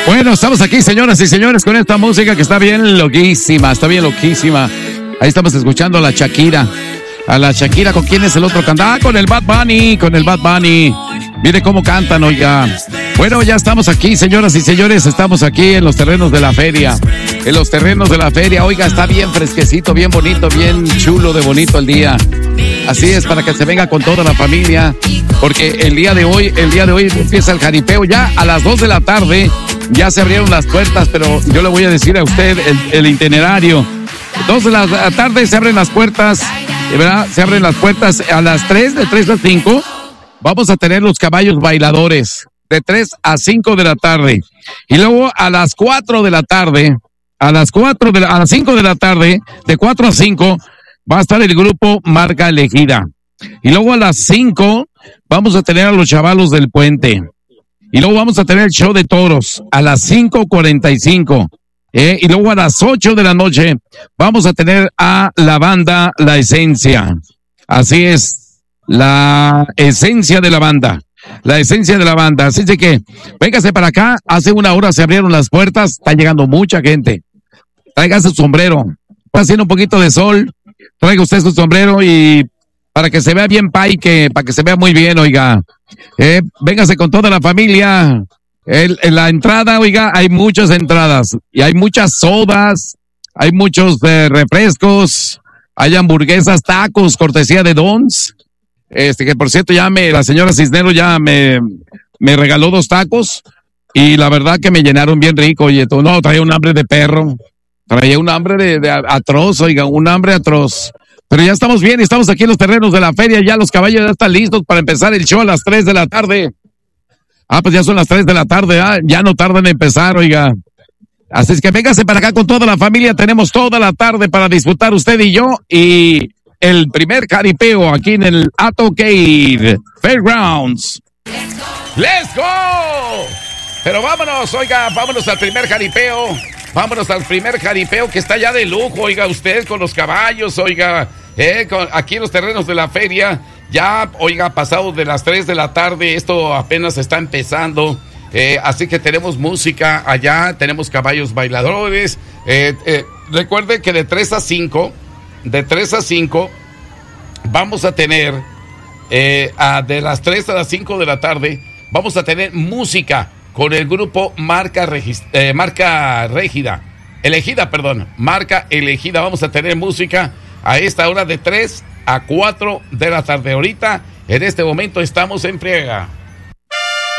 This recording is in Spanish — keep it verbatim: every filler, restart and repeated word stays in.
Bueno, estamos aquí, señoras y señores, con esta música que está bien loquísima, está bien loquísima. Ahí estamos escuchando a la Shakira. A la Shakira, ¿con quién es el otro cantante? Ah, con el Bad Bunny, con el Bad Bunny. Mire cómo cantan, oiga. Bueno, ya estamos aquí, señoras y señores, estamos aquí en los terrenos de la feria. En los terrenos de la feria, oiga, está bien fresquecito, bien bonito, bien chulo de bonito el día. Así es, para que se venga con toda la familia, porque el día de hoy, el día de hoy empieza el jaripeo. Ya a las dos de la tarde, ya se abrieron las puertas, pero yo le voy a decir a usted el, el itinerario. Dos de la tarde se abren las puertas, ¿verdad? Se abren las puertas a las tres, de tres a cinco. Vamos a tener los caballos bailadores, de tres a cinco de la tarde. Y luego a las cuatro de la tarde, a las cuatro de la, a las cinco de la tarde, de cuatro a cinco, va a estar el grupo Marca Elegida. Y luego a las cinco vamos a tener a los chavalos del puente. Y luego vamos a tener el show de toros a las cinco cuarenta y cinco. Eh, y luego a las ocho de la noche vamos a tener a la banda La Esencia. Así es, la esencia de la banda. La esencia de la banda. Así de que, véngase para acá. Hace una hora se abrieron las puertas. Está llegando mucha gente. Traiga su sombrero. Está haciendo un poquito de sol. Traiga usted su sombrero y para que se vea bien paique, para que se vea muy bien, oiga. Eh, véngase con toda la familia. El, en la entrada, oiga, hay muchas entradas y hay muchas sodas, hay muchos eh, refrescos, hay hamburguesas, tacos, cortesía de Don's. Este, que por cierto, ya me, la señora Cisneros ya me, me regaló dos tacos y la verdad que me llenaron bien rico. Oye, tú, no, traía un hambre de perro, traía un hambre de, de atroz, oiga, un hambre atroz. Pero ya estamos bien, estamos aquí en los terrenos de la feria, ya los caballos ya están listos para empezar el show a las tres de la tarde. Ah, pues ya son las tres de la tarde, ah, ya no tardan en empezar, oiga. Así es que véngase para acá con toda la familia, tenemos toda la tarde para disfrutar usted y yo, y el primer jaripeo aquí en el Atto Cave Fairgrounds. ¡Let's go! Pero vámonos, oiga, vámonos al primer jaripeo, vámonos al primer jaripeo que está ya de lujo, oiga, usted con los caballos, oiga, eh, con, aquí en los terrenos de la feria. Ya, oiga, pasado de las tres de la tarde, esto apenas está empezando, eh, así que tenemos música allá, tenemos caballos bailadores, eh, eh, recuerde que de tres a cinco, de tres a cinco, vamos a tener, eh, a, de las tres a las cinco de la tarde, vamos a tener música con el grupo Marca, Regis, eh, Marca Régida, Elegida, perdón, Marca Elegida, vamos a tener música a esta hora de tres a cuatro de la tarde. Ahorita, en este momento, estamos en friega.